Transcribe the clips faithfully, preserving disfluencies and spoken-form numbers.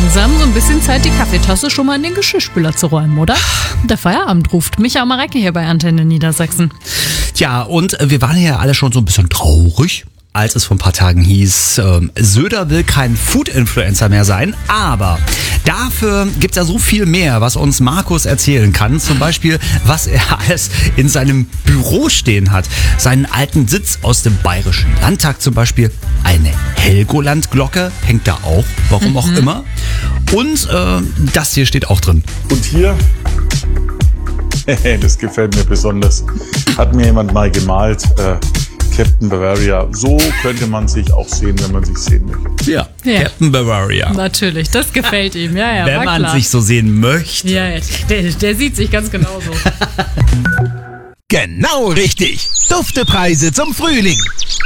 langsam so ein bisschen Zeit, die Kaffeetasse schon mal in den Geschirrspüler zu räumen, oder? Der Feierabend ruft. Micha und Mareike hier bei Antenne Niedersachsen. Tja, und wir waren ja alle schon so ein bisschen traurig, als es vor ein paar Tagen hieß, äh, Söder will kein Food-Influencer mehr sein, aber dafür gibt's ja so viel mehr, was uns Markus erzählen kann. Zum Beispiel, was er alles in seinem Büro stehen hat. Seinen alten Sitz aus dem Bayerischen Landtag zum Beispiel. Eine Helgoland-Glocke hängt da auch, warum mhm. auch immer. Und äh, das hier steht auch drin. Und hier, das gefällt mir besonders, hat mir jemand mal gemalt, äh, Captain Bavaria. So könnte man sich auch sehen, wenn man sich sehen möchte. Ja, ja. Captain Bavaria. Natürlich, das gefällt ihm. Ja, ja, wenn man klar. sich so sehen möchte. Ja, der, der sieht sich ganz genauso. Genau richtig. Duftepreise zum Frühling.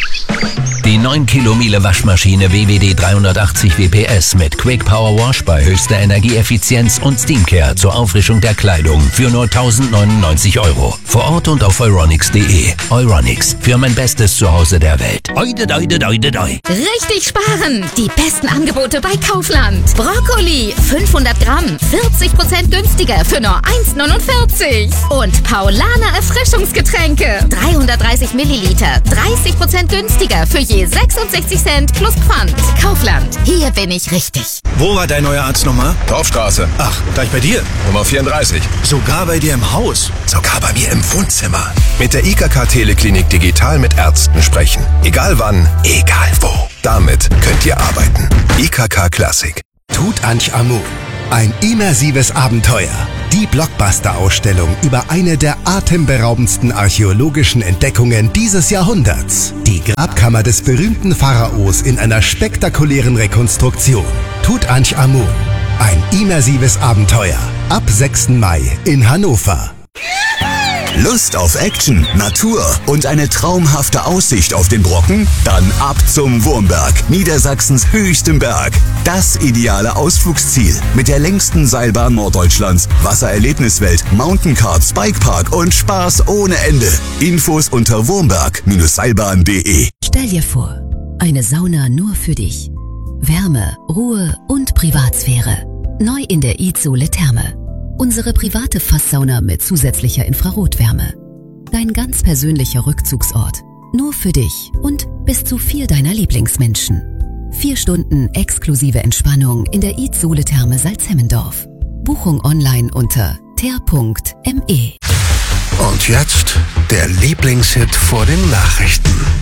Die neun Kilo Miele Waschmaschine W W D dreihundertachtzig W P S mit Quick Power Wash bei höchster Energieeffizienz und Steamcare zur Auffrischung der Kleidung für nur tausendneunundneunzig Euro. Vor Ort und auf euronics punkt de. Euronics, für mein bestes Zuhause der Welt. Oide, oide, oide, oide. Richtig sparen! Die besten Angebote bei Kaufland. Brokkoli, fünfhundert Gramm, vierzig Prozent günstiger für nur eins neunundvierzig. Und Paulaner Erfrischungsgetränke, dreihundertdreißig Milliliter, dreißig Prozent günstiger für je sechsundsechzig Cent plus Pfand. Kaufland, hier bin ich richtig. Wo war dein neuer Arzt nochmal? Dorfstraße. Ach, gleich bei dir? Nummer vierunddreißig. Sogar bei dir im Haus? Sogar bei mir im Wohnzimmer. Mit der I K K Teleklinik digital mit Ärzten sprechen. Egal wann, egal wo. Damit könnt ihr arbeiten. I K K Classic. Tutanchamun. Ein immersives Abenteuer. Die Blockbuster-Ausstellung über eine der atemberaubendsten archäologischen Entdeckungen dieses Jahrhunderts. Die Grabkammer des berühmten Pharaos in einer spektakulären Rekonstruktion. Tutanchamun. Ein immersives Abenteuer. Ab sechsten Mai in Hannover. Lust auf Action, Natur und eine traumhafte Aussicht auf den Brocken? Dann ab zum Wurmberg, Niedersachsens höchstem Berg. Das ideale Ausflugsziel mit der längsten Seilbahn Norddeutschlands, Wassererlebniswelt, Mountainkarts, Bikepark und Spaß ohne Ende. Infos unter wurmberg Seilbahn punkt de. Stell dir vor, eine Sauna nur für dich. Wärme, Ruhe und Privatsphäre. Neu in der Izole Therme. Unsere private Fasssauna mit zusätzlicher Infrarotwärme. Dein ganz persönlicher Rückzugsort. Nur für dich und bis zu vier deiner Lieblingsmenschen. Vier Stunden exklusive Entspannung in der Izole Therme Salzhemmendorf. Buchung online unter ter punkt me. Und jetzt der Lieblingshit vor den Nachrichten.